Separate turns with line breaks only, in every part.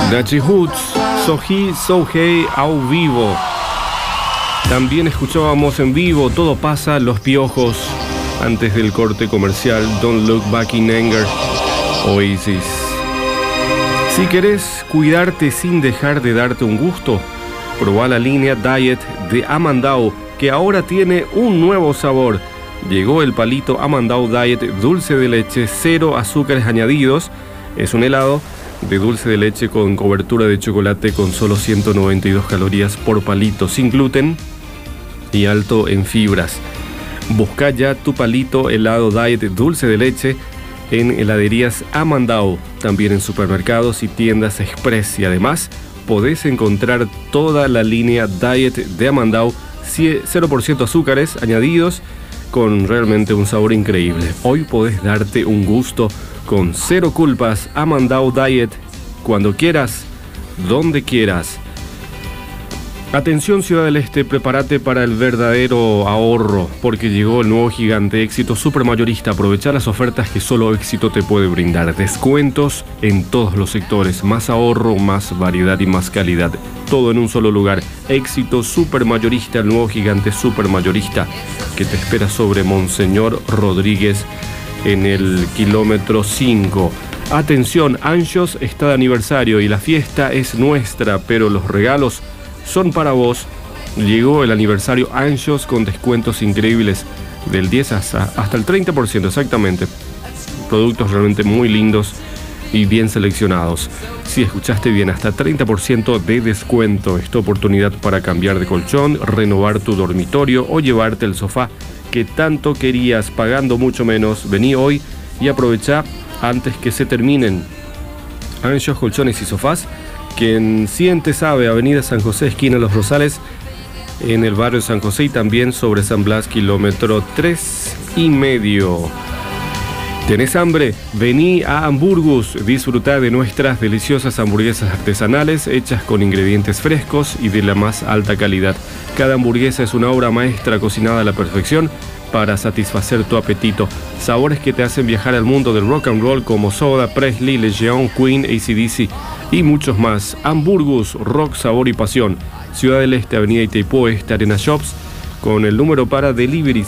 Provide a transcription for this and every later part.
Dachi Hoods, Sohi Sohei Au Vivo. También escuchábamos en vivo Todo pasa, Los Piojos. Antes del corte comercial, Don't Look Back in Anger, Oasis. Si querés cuidarte sin dejar de darte un gusto, probá la línea Diet de Amandau, que ahora tiene un nuevo sabor. Llegó el palito Amandau Diet dulce de leche, 0 azúcares añadidos. Es un helado de dulce de leche con cobertura de chocolate con solo 192 calorías por palito, sin gluten y alto en fibras. Busca ya tu palito helado Diet dulce de leche en heladerías Amandau, también en supermercados y tiendas express, y además podés encontrar toda la línea Diet de Amandau, 0% azúcares añadidos, con realmente un sabor increíble. Hoy podés darte un gusto con 0 culpas. Amandau Diet, cuando quieras, donde quieras. Atención Ciudad del Este, prepárate para el verdadero ahorro, porque llegó el nuevo gigante Éxito Supermayorista. Aprovecha las ofertas que solo Éxito te puede brindar. Descuentos en todos los sectores, más ahorro, más variedad y más calidad. Todo en un solo lugar. Éxito Supermayorista, el nuevo gigante Supermayorista que te espera sobre Monseñor Rodríguez en el kilómetro 5. Atención, Anjos está de aniversario y la fiesta es nuestra, pero los regalos son para vos. Llegó el aniversario Anjos con descuentos increíbles del 10 hasta el 30%, exactamente. Productos realmente muy lindos y bien seleccionados. Si escuchaste bien, hasta 30% de descuento. Esta oportunidad para cambiar de colchón, renovar tu dormitorio o llevarte el sofá que tanto querías pagando mucho menos. Vení hoy y aprovechá antes que se terminen. Anjos Colchones y Sofás, quien siente sabe, Avenida San José, esquina Los Rosales, en el barrio San José, y también sobre San Blas, kilómetro 3,5. ¿Tenés hambre? Vení a Hamburgus, disfrutá de nuestras deliciosas hamburguesas artesanales hechas con ingredientes frescos y de la más alta calidad. Cada hamburguesa es una obra maestra cocinada a la perfección para satisfacer tu apetito. Sabores que te hacen viajar al mundo del rock and roll como Soda, Presley, Legion, Queen, AC/DC y muchos más. Hamburgus, rock, sabor y pasión. Ciudad del Este, Avenida Itaipú Este, Arena Shops, con el número para delivery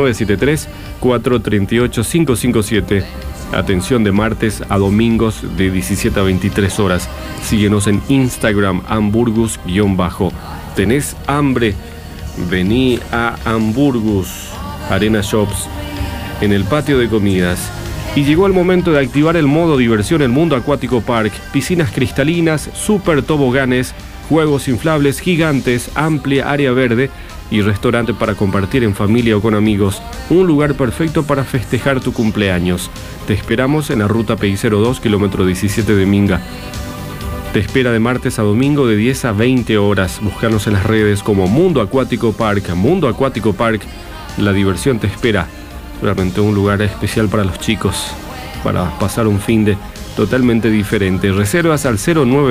0973-438-557. Atención de martes a domingos de 17 a 23 horas. Síguenos en Instagram, Hamburgus_. ¿Tenés hambre? Vení a Hamburgus, Arena Shops, en el patio de comidas. Y llegó el momento de activar el modo diversión en Mundo Acuático Park. Piscinas cristalinas, super toboganes, juegos inflables gigantes, amplia área verde y restaurante para compartir en familia o con amigos. Un lugar perfecto para festejar tu cumpleaños. Te esperamos en la ruta PI02, kilómetro 17 de Minga. Te espera de martes a domingo de 10 a 20 horas. Búscanos en las redes como Mundo Acuático Park. Mundo Acuático Park, la diversión te espera. Realmente un lugar especial para los chicos, para pasar un fin de totalmente diferente. Reservas al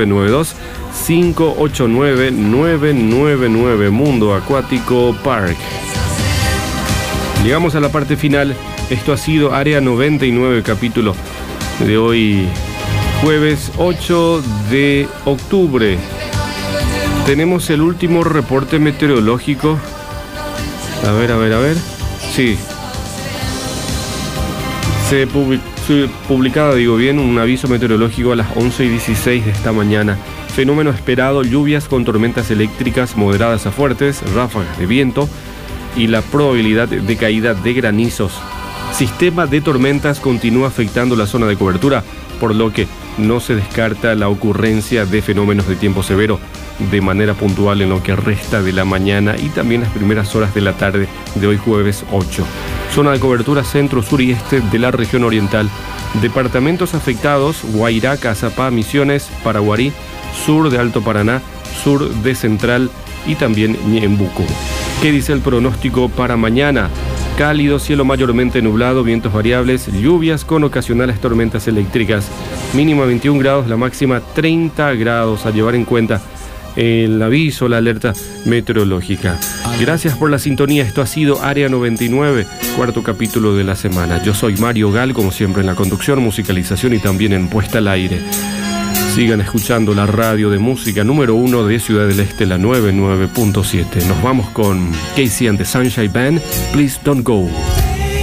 0992-589-999. Mundo Acuático Park. Llegamos a la parte final. Esto ha sido Área 99, capítulo de hoy, jueves 8 de octubre. Tenemos el último reporte meteorológico. A ver. Sí. Se publicaba, un aviso meteorológico a las 11:16 de esta mañana. Fenómeno esperado: lluvias con tormentas eléctricas moderadas a fuertes, ráfagas de viento y la probabilidad de caída de granizos. Sistema de tormentas continúa afectando la zona de cobertura, por lo que no se descarta la ocurrencia de fenómenos de tiempo severo de manera puntual en lo que resta de la mañana y también las primeras horas de la tarde de hoy, jueves 8. Zona de cobertura centro, sur y este de la región oriental. Departamentos afectados: Guairá, Cazapá, Misiones, Paraguarí, sur de Alto Paraná, sur de Central y también Ñembucú. ¿Qué dice el pronóstico para mañana? Cálido, cielo mayormente nublado, vientos variables, lluvias con ocasionales tormentas eléctricas. Mínima 21 grados, la máxima 30 grados. A llevar en cuenta el aviso, la alerta meteorológica. Gracias por la sintonía. Esto ha sido Área 99, cuarto capítulo de la semana. Yo soy Mario Gal, como siempre en la conducción, musicalización y también en puesta al aire. Sigan escuchando la radio de música número 1 de Ciudad del Este, la 99.7. Nos vamos con Casey and the Sunshine Band, Please Don't Go.